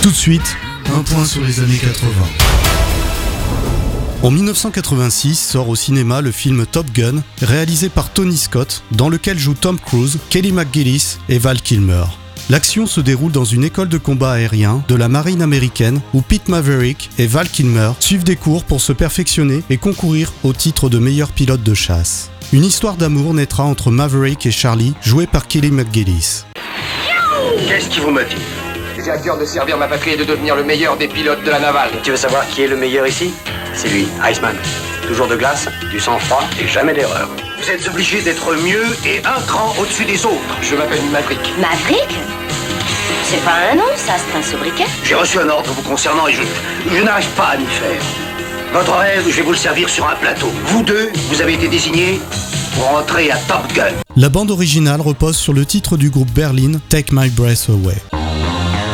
Tout de suite, un point sur les années 80. En 1986 sort au cinéma le film Top Gun, réalisé par Tony Scott, dans lequel jouent Tom Cruise, Kelly McGillis et Val Kilmer. L'action se déroule dans une école de combat aérien de la marine américaine où Pete Maverick et Val Kilmer suivent des cours pour se perfectionner et concourir au titre de meilleur pilote de chasse. Une histoire d'amour naîtra entre Maverick et Charlie, joué par Kelly McGillis. Qu'est-ce qui vous motive? J'ai à cœur de servir ma patrie et de devenir le meilleur des pilotes de la navale. Tu veux savoir qui est le meilleur ici? C'est lui, Iceman. Toujours de glace, du sang-froid et jamais d'erreur. Vous êtes obligé d'être mieux et un cran au-dessus des autres. Je m'appelle Maverick. Maverick? C'est pas un nom, ça, c'est un sobriquet. J'ai reçu un ordre vous concernant et je n'arrive pas à m'y faire. Votre rêve, je vais vous le servir sur un plateau. Vous deux, vous avez été désignés pour entrer à Top Gun. La bande originale repose sur le titre du groupe Berlin, Take My Breath Away.